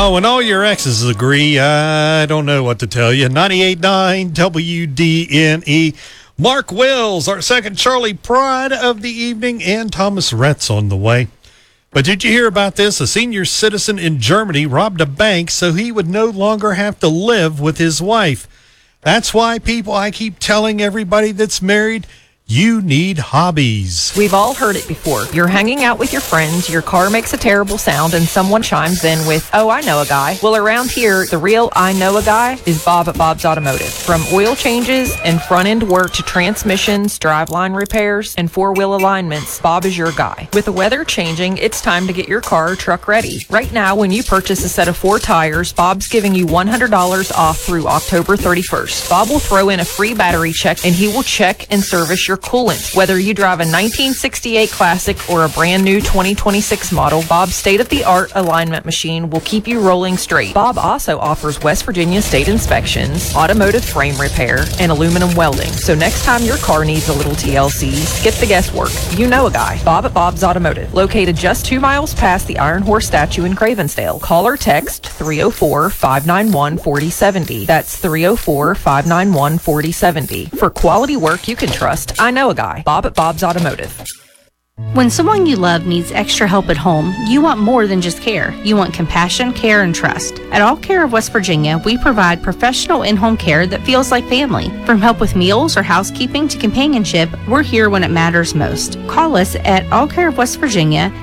Oh, when all your exes agree, I don't know what to tell you. 98.9 WDNE. Mark Wills, our second Charlie Pride of the evening, and Thomas Retz on the way. But did you hear about this? A senior citizen in Germany robbed a bank so he would no longer have to live with his wife. That's why, people, I keep telling everybody that's married, you need hobbies. We've all heard it before. You're hanging out with your friends, your car makes a terrible sound, and someone chimes in with, "Oh, I know a guy." Well, around here, the real I know a guy is Bob at Bob's Automotive. From oil changes and front-end work to transmissions, driveline repairs, and four-wheel alignments, Bob is your guy. With the weather changing, it's time to get your car or truck ready. Right now, when you purchase a set of 4 tires, Bob's giving you $100 off through October 31st. Bob will throw in a free battery check, and he will check and service your coolant. Whether you drive a 1968 Classic or a brand new 2026 model, Bob's state-of-the-art alignment machine will keep you rolling straight. Bob also offers West Virginia state inspections, automotive frame repair, and aluminum welding. So next time your car needs a little TLC, skip the guesswork. You know a guy. Bob at Bob's Automotive, located just 2 miles past the Iron Horse statue in Cravensdale. Call or text 304-591-4070. That's 304-591-4070. For quality work you can trust, I know a guy. Bob at Bob's Automotive. When someone you love needs extra help at home, you want more than just care. You want compassion, care, and trust. At All Care of West Virginia, we provide professional in-home care that feels like family. From help with meals or housekeeping to companionship, we're here when it matters most. Call us at All Care of West Virginia,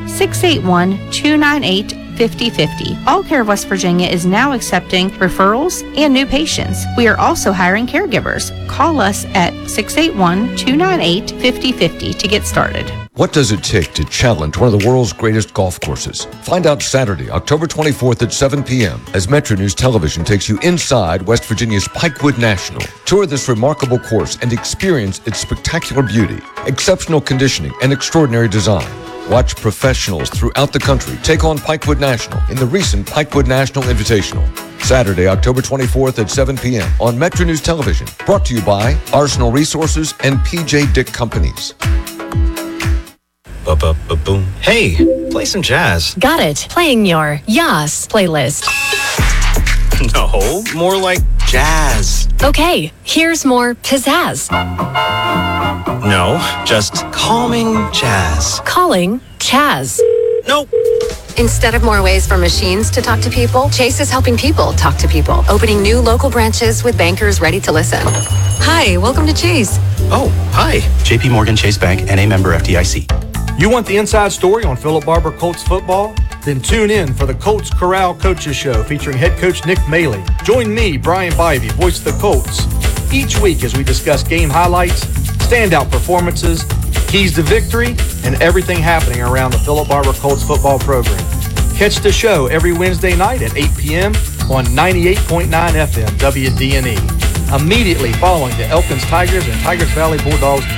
681-298-5050. All Care of West Virginia is now accepting referrals and new patients. We are also hiring caregivers. Call us at 681-298-5050 to get started. What does it take to challenge one of the world's greatest golf courses? Find out Saturday, October 24th at 7 p.m. as Metro News Television takes you inside West Virginia's Pikewood National. Tour this remarkable course and experience its spectacular beauty, exceptional conditioning, and extraordinary design. Watch professionals throughout the country take on Pikewood National in the recent Pikewood National Invitational. Saturday, October 24th at 7 p.m. on Metro News Television. Brought to you by Arsenal Resources and PJ Dick Companies. Boom. Hey, play some jazz. Got it. Playing your Yas playlist. No, more like jazz. Okay, here's more pizzazz. No, just calming jazz. Calling Chaz. Nope. Instead of more ways for machines to talk to people, Chase is helping people talk to people, opening new local branches with bankers ready to listen. Hi, welcome to Chase. Oh, hi. JP Morgan Chase Bank, NA member FDIC. You want the inside story on Philip Barber Colts football? Then tune in for the Colts Corral Coaches Show featuring head coach Nick Maley. Join me, Brian Bivey, voice of the Colts, each week as we discuss game highlights, standout performances, keys to victory, and everything happening around the Philip Barber Colts football program. Catch the show every Wednesday night at 8 p.m. on 98.9 FM WDNE. Immediately following the Elkins Tigers and Tigers Valley Bulldogs